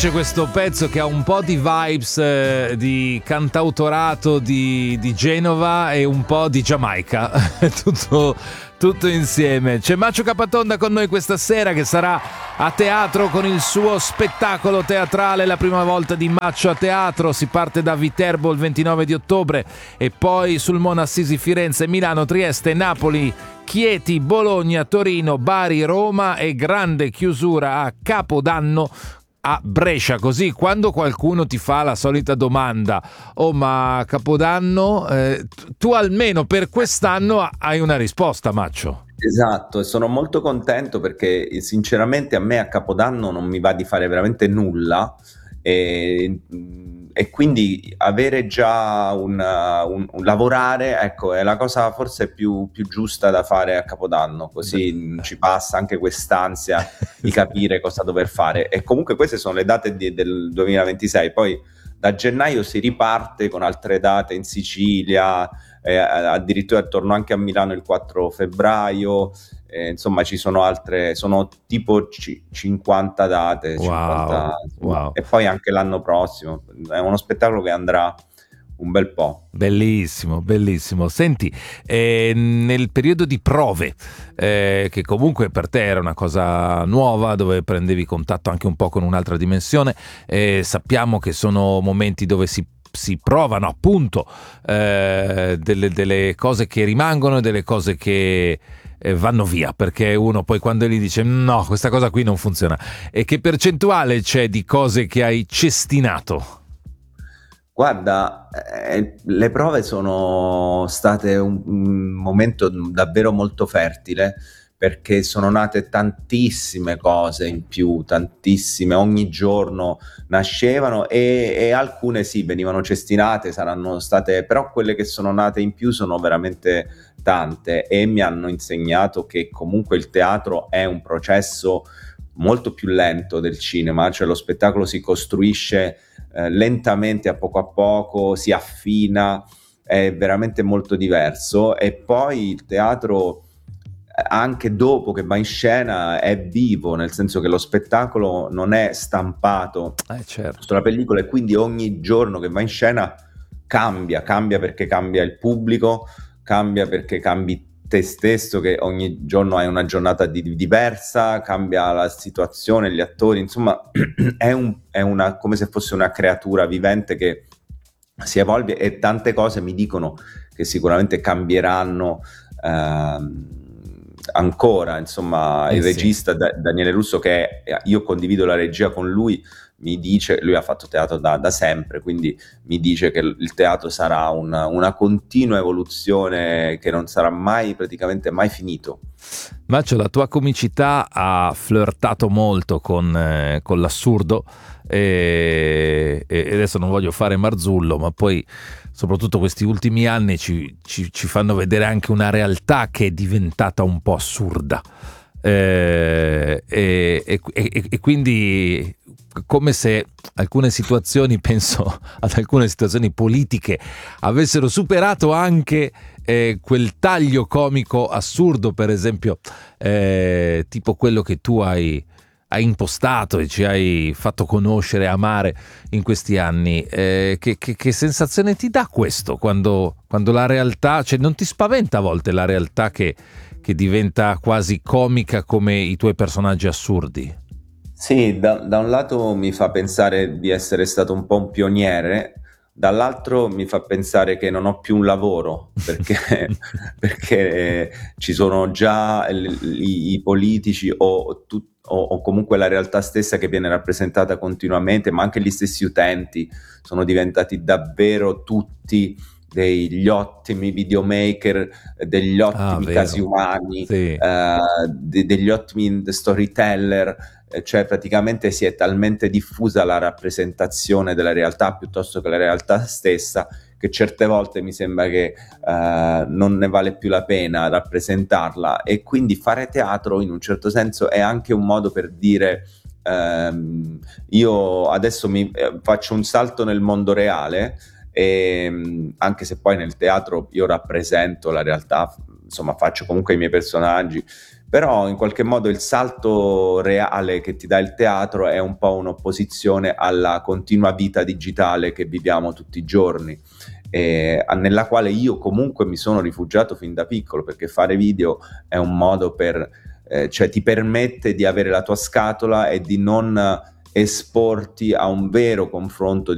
piace questo pezzo che ha un po' di vibes di cantautorato di Genova e un po' di Giamaica, tutto insieme. C'è Maccio Capatonda con noi questa sera, che sarà a teatro con il suo spettacolo teatrale, la prima volta di Maccio a teatro. Si parte da Viterbo il 29 di ottobre e poi Sulmona, Assisi, Firenze, Milano, Trieste, Napoli, Chieti, Bologna, Torino, Bari, Roma e grande chiusura a Capodanno a Brescia. Così quando qualcuno ti fa la solita domanda: oh, ma Capodanno, tu almeno per quest'anno hai una risposta, Maccio. Esatto, e sono molto contento perché sinceramente a me a Capodanno non mi va di fare veramente nulla, e quindi avere già un lavorare, ecco, è la cosa forse più giusta da fare a Capodanno, così ci passa anche quest'ansia di capire cosa dover fare. E comunque queste sono le date del 2026, poi da gennaio si riparte con altre date in Sicilia, addirittura torno anche a Milano il 4 febbraio, insomma ci sono altre, sono tipo 50 date, Wow, 50, wow. e poi anche l'anno prossimo, è uno spettacolo che andrà un bel po'. Bellissimo, bellissimo. Senti, nel periodo di prove, che comunque per te era una cosa nuova, dove prendevi contatto anche un po' con un'altra dimensione, sappiamo che sono momenti dove si provano appunto delle cose che rimangono e delle cose che vanno via, perché uno poi quando gli dice no, questa cosa qui non funziona. E che percentuale c'è di cose che hai cestinato? Guarda, le prove sono state un momento davvero molto fertile, perché sono nate tantissime cose in più, tantissime, ogni giorno nascevano, e alcune sì, venivano cestinate, saranno state, però quelle che sono nate in più sono veramente tante, e mi hanno insegnato che comunque il teatro è un processo molto più lento del cinema, cioè lo spettacolo si costruisce lentamente, a poco, si affina, è veramente molto diverso. E poi il teatro, anche dopo che va in scena, è vivo, nel senso che lo spettacolo non è stampato Certo. sulla pellicola, e quindi ogni giorno che va in scena cambia perché cambia il pubblico, cambia perché cambi te stesso, che ogni giorno hai una giornata diversa, cambia la situazione, gli attori, insomma è una, come se fosse una creatura vivente che si evolve, e tante cose mi dicono che sicuramente cambieranno ancora, insomma. Il regista Daniele Russo, che io condivido la regia con lui, mi dice, lui ha fatto teatro da sempre, quindi mi dice che il teatro sarà una continua evoluzione, che non sarà mai, praticamente mai finito. Maccio, la tua comicità ha flirtato molto con l'assurdo, e adesso non voglio fare Marzullo, ma poi soprattutto questi ultimi anni ci fanno vedere anche una realtà che è diventata un po' assurda, e quindi come se alcune situazioni, penso ad alcune situazioni politiche, avessero superato anche quel taglio comico assurdo, per esempio tipo quello che tu hai impostato e ci hai fatto conoscere e amare in questi anni. Che sensazione ti dà questo quando la realtà, cioè non ti spaventa a volte la realtà che diventa quasi comica come i tuoi personaggi assurdi? Sì, da un lato mi fa pensare di essere stato un po' un pioniere, dall'altro mi fa pensare che non ho più un lavoro, perché ci sono già i politici, o comunque la realtà stessa che viene rappresentata continuamente, ma anche gli stessi utenti sono diventati davvero tutti degli ottimi videomaker, degli ottimi vero. casi umani, Sì. degli ottimi storyteller. Cioè praticamente si è talmente diffusa la rappresentazione della realtà piuttosto che la realtà stessa, che certe volte mi sembra che non ne vale più la pena rappresentarla. E quindi fare teatro in un certo senso è anche un modo per dire io adesso faccio un salto nel mondo reale, e anche se poi nel teatro io rappresento la realtà, insomma faccio comunque i miei personaggi, però in qualche modo il salto reale che ti dà il teatro è un po' un'opposizione alla continua vita digitale che viviamo tutti i giorni, nella quale io comunque mi sono rifugiato fin da piccolo, perché fare video è un modo cioè ti permette di avere la tua scatola e di non esporti a un vero confronto